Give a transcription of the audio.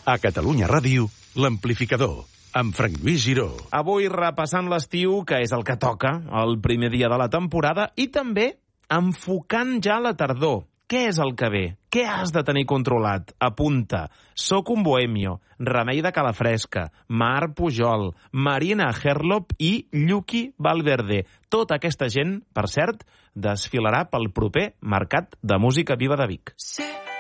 A Catalunya Ràdio, l'amplificador, amb Frank Lluís Giró. Avui repassant l'estiu, que és el que toca, el primer dia de la temporada, i també enfocant ja la tardor. Què és el que ve? Què has de tenir controlat? Apunta. Soc un bohemio, Remei de Calafresca, Mar Pujol, Marina Herlop i Lluqui Valverde. Tota aquesta gent, per cert, desfilarà pel proper Mercat de Música Viva de Vic. Sí.